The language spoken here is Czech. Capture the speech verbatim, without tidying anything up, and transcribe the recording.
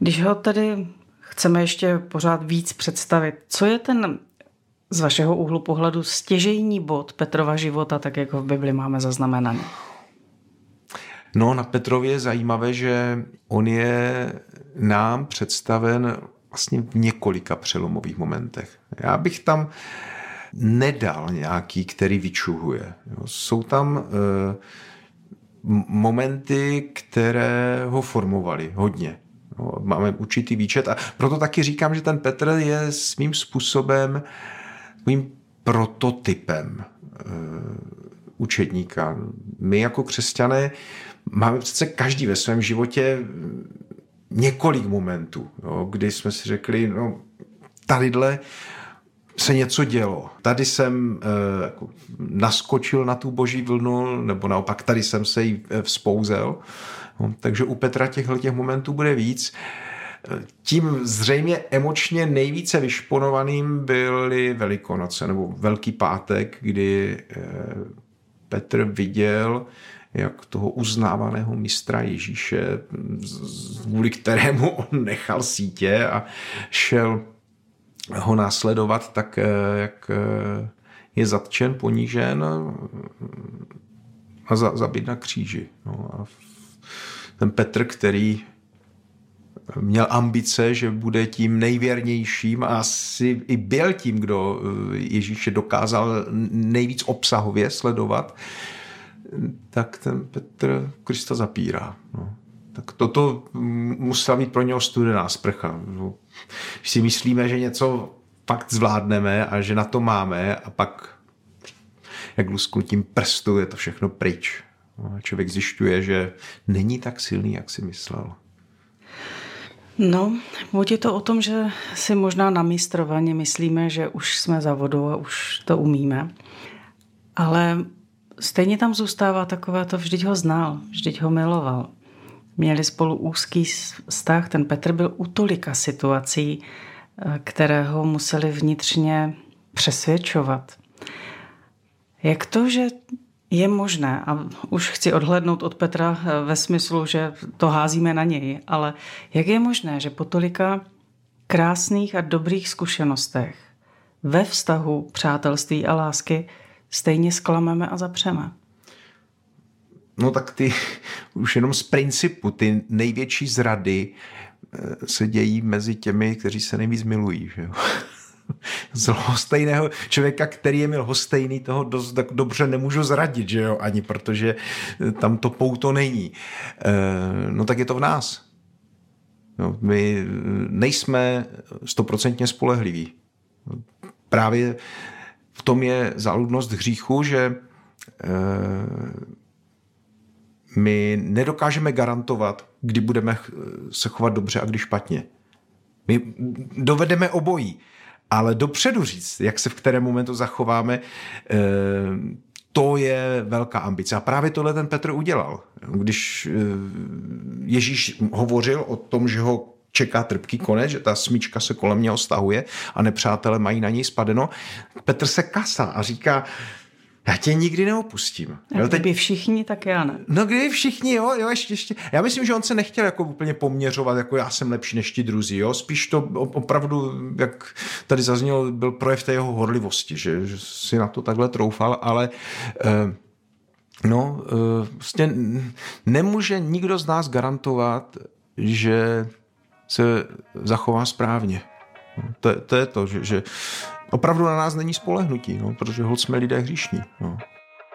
Když ho tedy chceme ještě pořád víc představit, co je ten z vašeho úhlu pohledu stěžejní bod Petrova života, tak jak ho v Bibli máme zaznamenaný? No, na Petrově je zajímavé, že on je nám představen vlastně v několika přelomových momentech. Já bych tam nedal nějaký, který vyčuhuje. Jsou tam e, momenty, které ho formovaly hodně. No, máme určitý výčet a proto taky říkám, že ten Petr je svým způsobem takovým prototypem e, učedníka. My jako křesťané máme přece každý ve svém životě několik momentů, jo, kdy jsme si řekli, no tadyhle se něco dělo. Tady jsem e, jako naskočil na tu boží vlnu, nebo naopak tady jsem se jí vzpouzel. No, takže u Petra těchto těch momentů bude víc. Tím zřejmě emočně nejvíce vyšponovaným byly Velikonoce, nebo Velký pátek, kdy e, Petr viděl, jak toho uznávaného mistra Ježíše, kvůli kterému on nechal sítě a šel ho následovat, tak jak je zatčen, ponížen a zabit na kříži. No a ten Petr, který měl ambice, že bude tím nejvěrnějším a asi i byl tím, kdo Ježíše dokázal nejvíc obsahově sledovat, tak ten Petr Krista zapírá. No. Tak toto musela být pro něho studená sprcha. No. Když si myslíme, že něco fakt zvládneme a že na to máme a pak jak lusknutím prstu je to všechno pryč. No. Člověk zjišťuje, že není tak silný, jak si myslel. No, buď je to o tom, že si možná namístrovaně myslíme, že už jsme za vodou a už to umíme, ale stejně tam zůstává takové to, vždyť ho znal, vždyť ho miloval. Měli spolu úzký vztah, ten Petr byl u tolika situací, které ho museli vnitřně přesvědčovat. Jak to, že je možné, a už chci odhlédnout od Petra ve smyslu, že to házíme na něj, ale jak je možné, že po tolika krásných a dobrých zkušenostech ve vztahu přátelství a lásky stejně zklameme a zapřeme? No tak ty už jenom z principu, ty největší zrady se dějí mezi těmi, kteří se nejvíc milují. Že jo? Z lhostejného člověka, který je mi lhostejný, toho dost tak dobře nemůžu zradit, že jo, ani protože tam to pouto není. No tak je to v nás. No, my nejsme stoprocentně spolehliví. Právě v tom je záludnost hříchu, že my nedokážeme garantovat, kdy budeme se chovat dobře a kdy špatně. My dovedeme obojí, ale dopředu říct, jak se v kterém momentu zachováme, to je velká ambice. A právě tohle ten Petr udělal. Když Ježíš hovořil o tom, že ho čeká trpký konec, že ta smyčka se kolem něho stahuje a nepřátelé mají na něj spadeno, Petr se kasá a říká, já tě nikdy neopustím. A kdyby teď... všichni, tak já ne. No kdyby všichni, jo, jo ještě, ještě. Já myslím, že on se nechtěl jako úplně poměřovat, jako já jsem lepší než ti druzí, jo. Spíš to opravdu, jak tady zaznělo, byl projev té jeho horlivosti, že, že si na to takhle troufal, ale eh, no, eh, vlastně nemůže nikdo z nás garantovat, že se zachová správně. To, to je to, že, že opravdu na nás není spolehnutí, no, protože holt jsme lidé hříšní. No.